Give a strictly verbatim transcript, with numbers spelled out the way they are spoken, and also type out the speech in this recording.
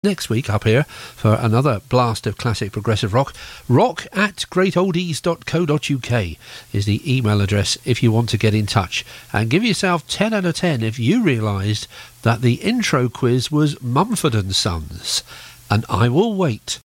next week up here for another blast of classic progressive rock. Rock at great oldies dot co dot uk is the email address if you want to get in touch. And give yourself ten out of ten if you realised that the intro quiz was Mumford and Sons. And I will wait.